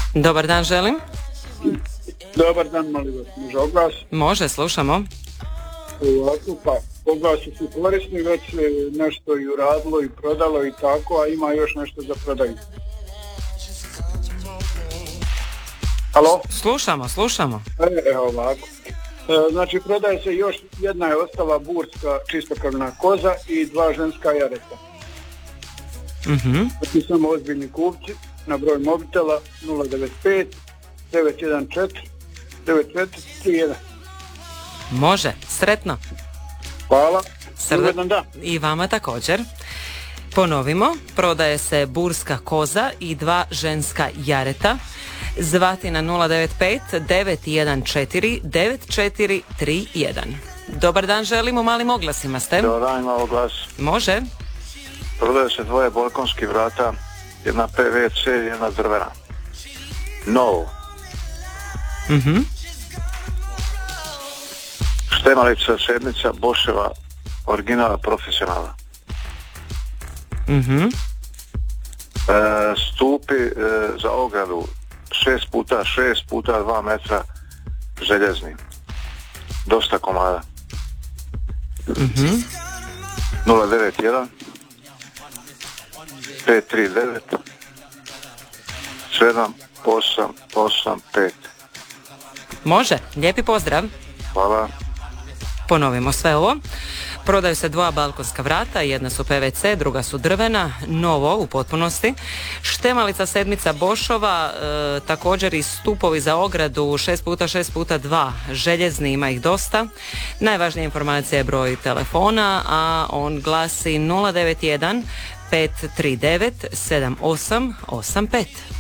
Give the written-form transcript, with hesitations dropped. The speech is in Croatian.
Dobar dan, želim. Dobar dan, molim vas, može oglas? Može, slušamo. Ovako, pa oglasi su korisni, već se nešto i uradilo i prodalo i tako, a ima još nešto za prodaju. Halo? Slušamo. Ovako. Znači, prodaje se još jedna je ostala burska čistokrvna koza i 2 ženska jareta. Znači, samo ozbiljni kupci na broj mobitela 095 914 9431. Može, sretno. Hvala. Ugodan dan. I vama također. Ponovimo, prodaje se burska koza i 2 ženska jareta. Zvati na 095 914 9431. Dobar dan, želimo, malim oglasima ste. Dobar dan, ima oglas. Može. Prodaje se 2 balkonskih vrata, jedna PVC i jedna drvena. Novo. Štemalica, sedmica, Boševa, originala, profesionalna. Stupi za ogradu 6x6x2 metra željezni. Dosta komada. 091 539 7885. Može, lijepi pozdrav. Hvala. Ponovimo sve ovo. Prodaju se 2 balkonska vrata, jedna su PVC, druga su drvena, novo u potpunosti. Štemalica sedmica Bošova, također i stupovi za ogradu 6x6x2, željezni, ima ih dosta. Najvažnija informacija je broj telefona, a on glasi 091 539 7885.